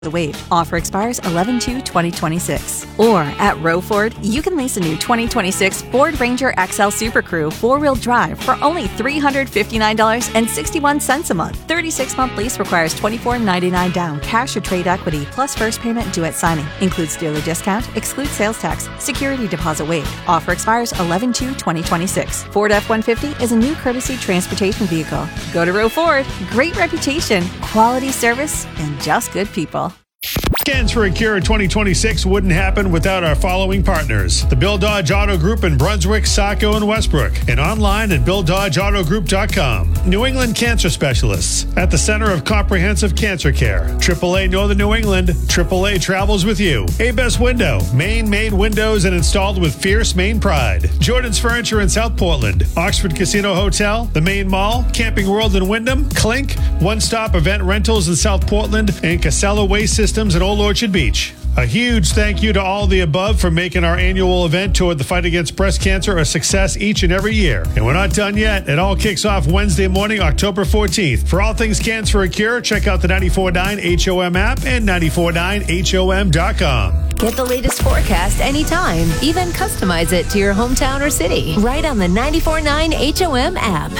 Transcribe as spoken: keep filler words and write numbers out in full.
Wave. Offer expires eleven two twenty twenty-six. Or at Row Ford, you can lease a new twenty twenty-six Ford Ranger X L Super Crew four-wheel drive for only three hundred fifty-nine dollars and sixty-one cents a month. thirty-six month lease requires twenty-four ninety-nine down, cash or trade equity, plus first payment due at signing. Includes dealer discount, excludes sales tax, security deposit waived. Offer expires eleven two twenty twenty-six. Ford F one fifty is a new courtesy transportation vehicle. Go to Row Ford. Great reputation, quality service, and just good people. Scans for a Cure twenty twenty-six wouldn't happen without our following partners. The Bill Dodge Auto Group in Brunswick, Saco, and Westbrook. And online at bill dodge auto group dot com. New England Cancer Specialists at the center of comprehensive cancer care. triple A Northern New England. triple A travels with you. A-Best Window. Maine-made windows and installed with fierce Maine pride. Jordan's Furniture in South Portland. Oxford Casino Hotel. The Maine Mall. Camping World in Wyndham. Clink. One-stop event rentals in South Portland. And Casella Waste Systems in Old Orchard Beach. A huge thank you to all the above for making our annual event toward the fight against breast cancer a success each and every year. And we're not done yet. It all kicks off Wednesday morning, October fourteenth. For all things Cans for a Cure, check out the ninety-four point nine H O M app and ninety-four point nine H O M dot com. Get the latest forecast anytime. Even customize it to your hometown or city. Right on the ninety-four point nine H O M app.